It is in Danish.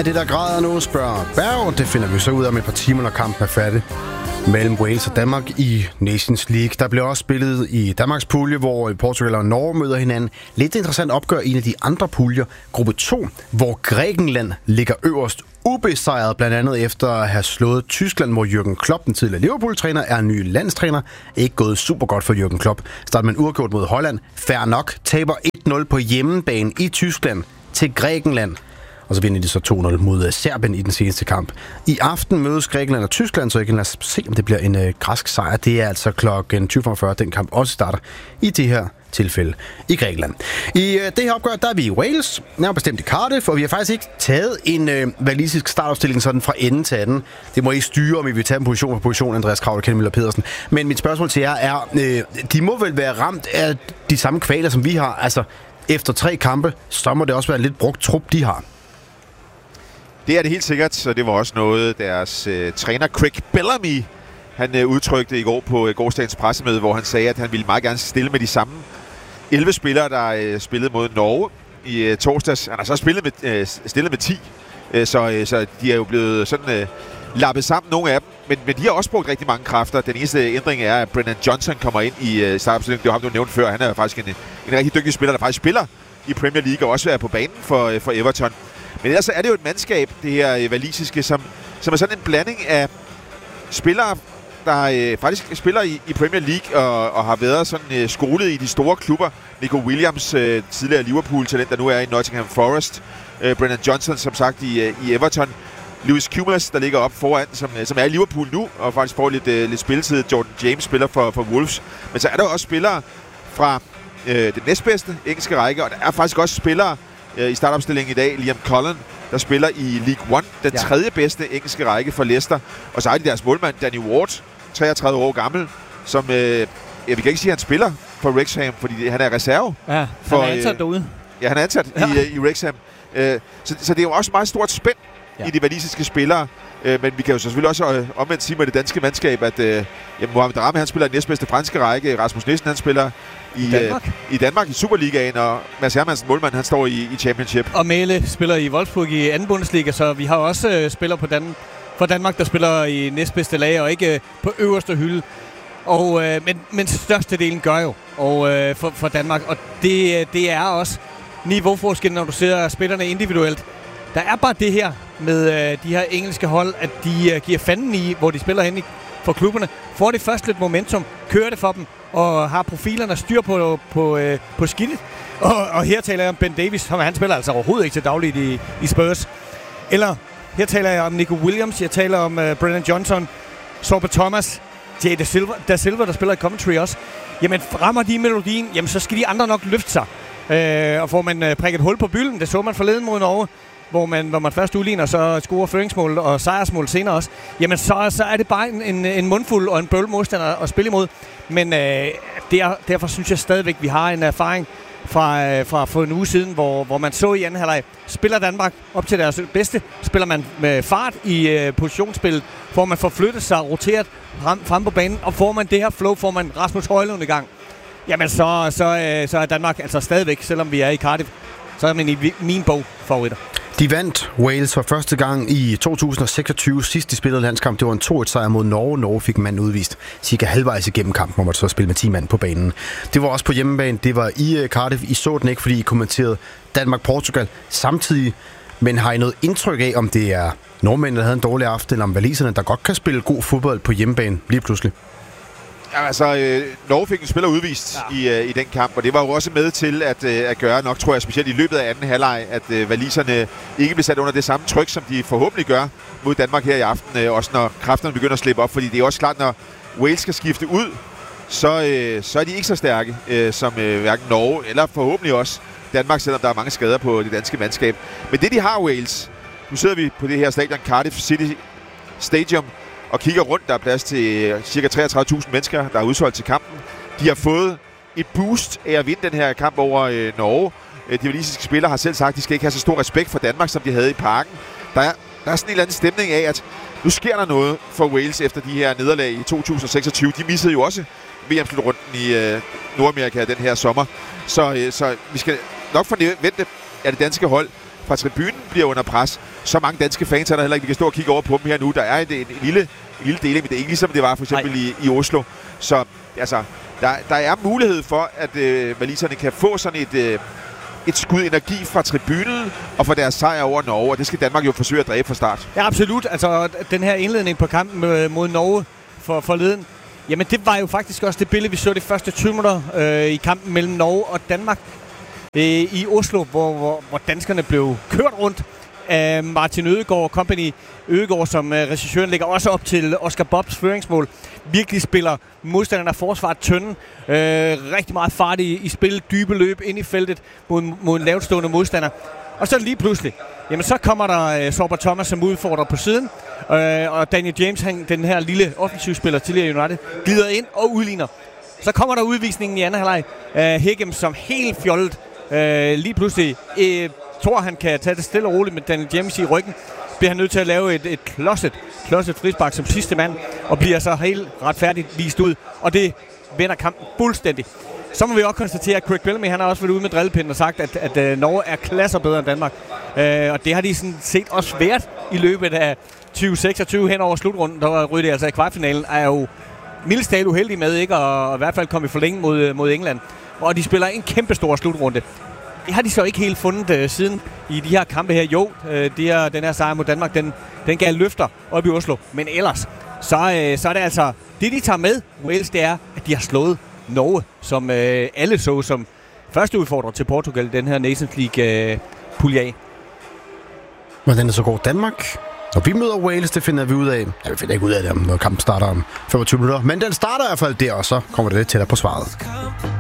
er det, der græder nu, spørger Berg. Det finder vi så ud af med et par timer, når kampen er færdig mellem Wales og Danmark i Nations League. Der bliver også spillet i Danmarks pulje, hvor Portugal og Norge møder hinanden. Lidt interessant opgør en af de andre puljer, gruppe 2, hvor Grækenland ligger øverst ubesejret, blandt andet efter at have slået Tyskland, hvor Jürgen Klopp, den tidligere Liverpool-træner, er ny landstræner. Ikke gået super godt for Jürgen Klopp. Starter man uafgjort mod Holland. Fair nok. Taber 1-0 på hjemmebane i Tyskland til Grækenland. Og så vinder de så 2-0 mod Serbien i den seneste kamp. I aften mødes Grækenland og Tyskland, så jeg kan lade os se, om det bliver en græsk sejr. Det er altså klokken 20:45, den kamp også starter i det her tilfælde i Grækenland. I det her opgør, der er vi i Wales, nærmere bestemt i Cardiff, og vi har faktisk ikke taget en walisisk startopstilling sådan fra ende til anden. Det må I styre, om I vil tage en position for position, Andreas Kraul og Kenneth Møller Pedersen. Men mit spørgsmål til jer er, de må vel være ramt af de samme kvaler, som vi har. Altså, efter 3 kampe, så må det også være en lidt brugt trup, de har. Det er det helt sikkert, så det var også noget, deres træner Craig Bellamy, han udtrykte i går på gårsdagens pressemøde, hvor han sagde, at han ville meget gerne stille med de samme 11 spillere, der spillede mod Norge i torsdags. Han har så stillet med 10, så de er jo blevet sådan lappet sammen, nogle af dem. Men de har også brugt rigtig mange kræfter. Den eneste ændring er, at Brennan Johnson kommer ind i startopstillingen. Det var ham, du nævnte før. Han er faktisk en rigtig dygtig spiller, der faktisk spiller i Premier League og også er på banen for Everton. Men ellers er det jo et mandskab, det her walisiske, som er sådan en blanding af spillere, der faktisk spiller i Premier League og har været sådan skolet i de store klubber. Nico Williams, tidligere Liverpool-talent, der nu er i Nottingham Forest. Brennan Johnson, som sagt, i Everton. Lewis Kumas, der ligger op foran, som er i Liverpool nu, og faktisk får lidt spilletid. Jordan James spiller for Wolves. Men så er der også spillere fra den næstbedste engelske række, og der er faktisk også spillere i startopstillingen i dag. Liam Cullen, der spiller i League One, den tredje bedste engelske række for Leicester. Og så er det deres målmand, Danny Ward, 33 år gammel, som, vi kan ikke sige, at han spiller for Wrexham, fordi han er reserve. Ja, han er ansat derude. Ja, han er ansat i Wrexham. Så det er jo også meget stort spænd i de walisiske spillere. Men vi kan jo selvfølgelig også omvendt sige med det danske mandskab, at Mohamed Darame, han spiller i næstbedste franske række. Rasmus Nielsen, han spiller i Danmark i Superligaen, og Mads Hermansen, målmand, han står i Championship. Og Mæle spiller i Wolfsburg i anden Bundesliga, så vi har også spillere for Danmark, der spiller i næstbedste lag og ikke på øverste hylde. Og, men størstedelen gør jo for Danmark, og det er også niveauforskel, når du ser spillerne individuelt. Der er bare det her med de her engelske hold, at de giver fanden i, hvor de spiller hen for klubberne. Får det først lidt momentum, kører det for dem, og har profilerne styr på skidtet. Og her taler jeg om Ben Davies, han spiller altså overhovedet ikke til dagligt i Spurs. Eller her taler jeg om Nico Williams, jeg taler om Brennan Johnson, Sorba Thomas, Jay Da Silva, der spiller i Coventry også. Jamen, rammer de melodien, jamen så skal de andre nok løfte sig. Og får man prikket hul på bylden, det så man forleden mod Norge, hvor man først udligner, så scorer føringsmål og sejrsmål senere også, jamen så er det bare en mundfuld og en bøvlemodstander at spille imod. Men derfor synes jeg stadigvæk, vi har en erfaring fra for en uge siden, hvor man så i anden halvleg, spiller Danmark op til deres bedste, spiller man med fart i positionsspillet, får man forflyttet sig, roteret frem på banen, og får man det her flow, får man Rasmus Højlund i gang. Jamen så er Danmark altså stadigvæk, selvom vi er i Cardiff, så er man i min bog favoritter. De vandt Wales for første gang i 2026. Sidst de spillede landskamp, det var en 2-1-sejr mod Norge. Norge fik manden udvist cirka halvvejs igennem kampen, hvor man så spille med 10 mand på banen. Det var også på hjemmebane. Det var i Cardiff. I så den ikke, fordi I kommenterede Danmark-Portugal samtidig. Men har I noget indtryk af, om det er nordmændene, der havde en dårlig aften, eller om waliserne, der godt kan spille god fodbold på hjemmebane lige pludselig? Ja, altså, Norge fik en spiller udvist i den kamp, og det var jo også med til at gøre nok, tror jeg, specielt i løbet af anden halvleg, at waliserne ikke blev sat under det samme tryk, som de forhåbentlig gør mod Danmark her i aften, også når kræfterne begynder at slippe op, fordi det er også klart, når Wales skal skifte ud, så er de ikke så stærke som hverken Norge, eller forhåbentlig også Danmark, selvom der er mange skader på det danske mandskab. Men det, de har Wales, nu sidder vi på det her stadion, Cardiff City Stadium, og kigger rundt. Der er plads til ca. 33.000 mennesker, der er udsolgt til kampen. De har fået et boost af at vinde den her kamp over Norge. De walisiske spillere har selv sagt, at de skal ikke have så stor respekt for Danmark, som de havde i parken. Der er sådan en eller anden stemning af, at nu sker der noget for Wales efter de her nederlag i 2026. De missede jo også VM-slutrunden i Nordamerika den her sommer. Så vi skal nok forvente af det danske hold, fra tribunen bliver under pres. Så mange danske fans er der heller ikke. Vi kan stå og kigge over på dem her nu. Der er en lille deling, men det er ikke ligesom det var for eksempel i Oslo. Så altså, der er mulighed for, at waliserne kan få sådan et skud energi fra tribunen og fra deres sejr over Norge, og det skal Danmark jo forsøge at dræbe fra start. Ja, absolut. Altså, den her indledning på kampen mod Norge forleden, jamen det var jo faktisk også det billede, vi så de første 20 minutter i kampen mellem Norge og Danmark i Oslo, hvor danskerne blev kørt rundt af Martin Ødegaard Company. Ødegaard, som regissøren lægger også op til Oscar Bobs føringsmål, virkelig spiller modstanderne af forsvaret tynden. Rigtig meget fart i spil, dybe løb ind i feltet mod en lavtstående modstander. Og så lige pludselig, jamen så kommer der Sorba Thomas som udfordrer på siden, og Daniel James, den her lille offensivspiller tidligere United, glider ind og udligner. Så kommer der udvisningen i anden halvleg. Higgins som helt fjollet lige pludselig tror, han kan tage det stille og roligt med Daniel James i ryggen. Bliver han nødt til at lave et klodset frispark som sidste mand, og bliver så helt retfærdigt vist ud. Og det vender kampen fuldstændig. Så må vi også konstatere, at Craig Bellamy, han har også været ude med drillepinden og sagt, at Norge er klasser bedre end Danmark. Og det har de sådan set også været i løbet af 2026 hen over slutrunden. Der ryger det altså i kvartfinalen, er jo mildest talt uheldig med ikke, og i hvert fald komme i forlæng mod England. Og de spiller en kæmpe stor slutrunde. Det har de så ikke helt fundet siden i de her kampe her. Jo, den her sejr mod Danmark, den gav løfter op i Oslo. Men ellers, så er det altså, det de tager med, Wales, det er, at de har slået Norge, som alle så som første udfordrer til Portugal, den her Nations League pulje A. Hvordan er så går Danmark? Og vi møder Wales, det finder vi ud af. Ja, vi finder ikke ud af det, når kampen starter om 25 minutter. Men den starter i hvert fald der, og så kommer det lidt tættere på svaret.